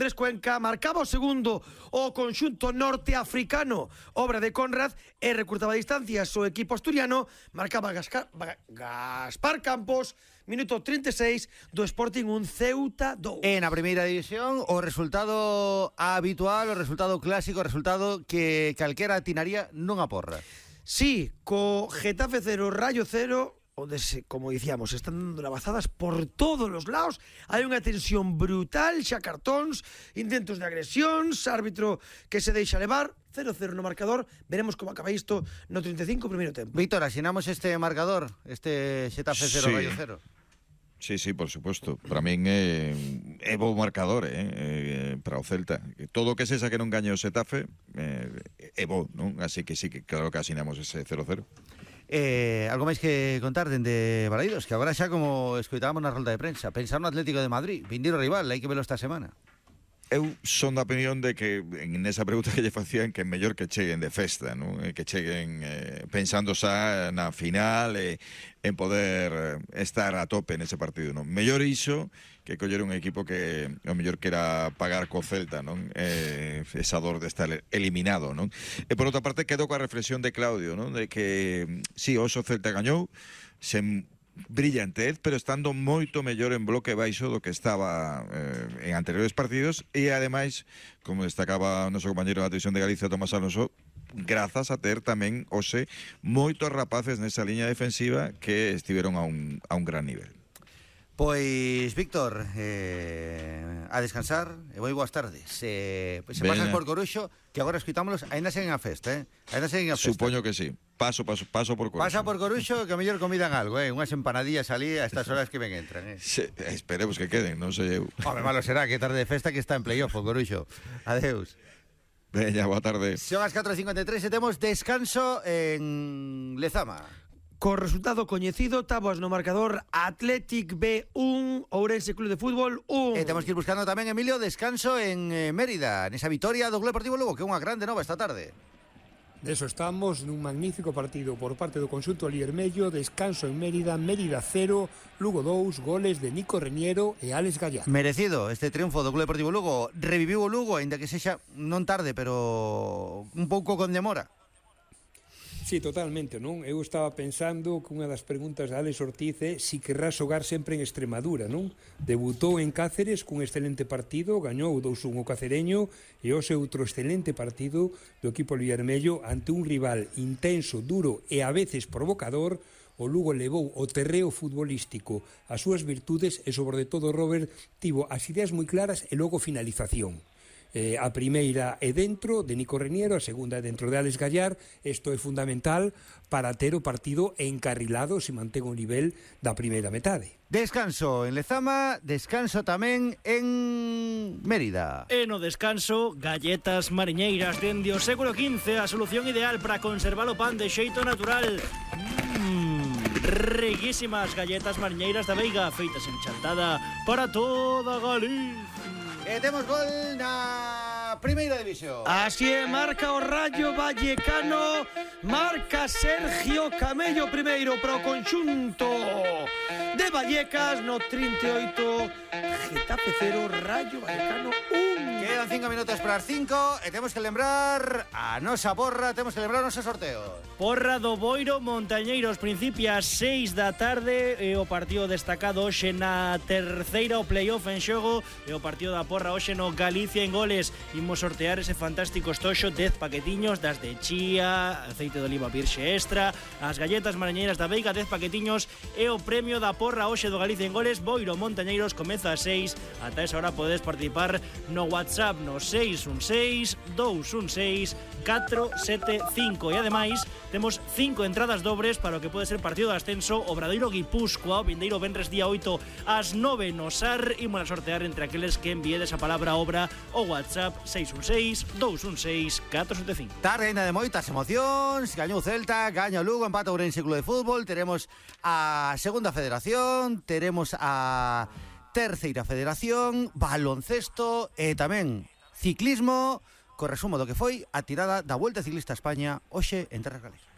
Andrés Cuenca, marcaba o segundo o conxunto norteafricano, obra de Conrad, e recurtaba distancias o equipo asturiano, marcaba Gaspar Campos, minuto 36 do Sporting, un Ceuta 2. En a primeira división, o resultado habitual, o resultado clásico, o resultado que calquera atinaría nunha porra. Sí, co Getafe 0, Rayo 0, onde, como dicíamos, están dando lavazadas por todos os lados. Hai unha tensión brutal, xa cartóns, intentos de agresións, árbitro que se deixa levar. 0-0 no marcador. Veremos como acaba isto no 35, primeiro tempo. Víctor, asinamos este marcador, este Getafe 0, Sí. Rayo 0. Sí, por suposto. Para min é bo marcador para o Celta. Todo o que sexa que non gañe o Xetafe é bo, non? Así que sí, que claro que asinamos ese 0-0. Algo máis que contar dende Balaídos, que agora xa como escoitábamos na rolda de prensa, pensar no Atlético de Madrid, vindeiro rival, hai que velo esta semana. Eu son da opinión de que en esa pregunta que lle facían que é mellor que cheguen de festa, non? Que cheguen pensando xa na final e en poder estar a tope nese partido, non? Mellor iso que coller un equipo que o mellor quera pagar co Celta, non? Esa dor de estar eliminado, non? E por outra parte quedo coa reflexión de Claudio, non? De que si, hoxe o Celta gañou sen brillantez, pero estando moito mellor en bloque baixo do que estaba en anteriores partidos, e ademais, como destacaba o noso compañeiro da Televisión de Galicia, Tomás Alonso, grazas a ter tamén hoxe moitos rapaces nesa liña defensiva que estiveron a un gran nivel. Pois, Víctor, a descansar e moi boas tardes. Se pasas por Coruxo, que agora escuitámonos, ainda seguen a festa, Ainda seguen a festa. Supoño que sí. Paso por Coruxo. Pasa por Coruxo, que a mellor comidan algo, unhas empanadillas ali a estas horas que ven entran, Esperemos que queden, non sei eu. Home, malo será, que tarde de festa que está en playoff o Coruxo. Adeus. Veña, boa tarde. Son as 4:53 e temos descanso en Lezama. Co resultado coñecido, táboas no marcador, Athletic B 1, Ourense Club de Fútbol 1. E temos que ir buscando tamén, Emilio, descanso en Mérida, nesa vitoria do Club Deportivo Lugo, que é unha grande nova esta tarde. Deso estamos nun magnífico partido por parte do conxunto aliermello, descanso en Mérida, Mérida 0, Lugo 2, goles de Nico Reñero e Alex Gallar. Merecido este triunfo do Club Deportivo Lugo, reviviu o Lugo, aínda que sexa non tarde, pero un pouco con demora. Sí, totalmente, non? Eu estaba pensando que unha das preguntas de Alex Ortiz é si querrá xogar sempre en Extremadura, non? Debutou en Cáceres cun excelente partido, gañou 2-1 o cacereño e hoxe outro excelente partido do equipo aliermello ante un rival intenso, duro e a veces provocador. O Lugo levou o terreo futbolístico as súas virtudes e, sobre todo, Robert tivo as ideas moi claras e logo finalización. A primeira é dentro de Nico Reñero, a segunda é dentro de Alex Gallar. Isto é fundamental para ter o partido encarrilado se mantén o nivel da primeira metade. Descanso en Lezama, descanso tamén en Mérida. E no descanso, galletas mariñeiras dende o século XV, a solución ideal para conservar o pan de xeito natural. Reguísimas galletas mariñeiras da Veiga, feitas en chantada para toda Galicia. E temos gol na primeira división. Así é, marca o Rayo Vallecano, marca Sergio Camello primeiro para o conxunto de Vallecas no 38, Getafe 0, Rayo Vallecano 1. Quedan 5 minutos para as 5 e temos que lembrar a nosa porra, temos que lembrar o noso sorteo. Porra do Boiro Montañeiros, principia ás 6 da tarde, e o partido destacado hoxe na terceira, o playoff en xogo, e o partido da porra hoxe no Galicia en goles. Imos sortear ese fantástico estoxo, 10 paquetiños das de chía, aceite de oliva virxe extra, as galletas mariñeiras da Veiga, 10 paquetiños, e o premio da porra hoxe do Galicia en goles. Boiro Montañeiros comeza ás 6. Ata esa hora podes participar no WhatsApp no 616-216-475. E ademais temos 5 entradas dobres para o que pode ser partido de ascenso Obradoiro Guipúzcoa, o vindeiro venres día 8 ás 9 no SAR. Imos a sortear entre aqueles que envíedes a palabra obra o WhatsApp 616-216-475. Tarde ainda de moitas emocións. Gañou o Celta, gaña o Lugo, empata o Ourense Club de Fútbol. Teremos a segunda federación, teremos a terceira federación, baloncesto e tamén ciclismo, co resumo do que foi a tirada da Volta Ciclista a España hoxe en Terras Galegas.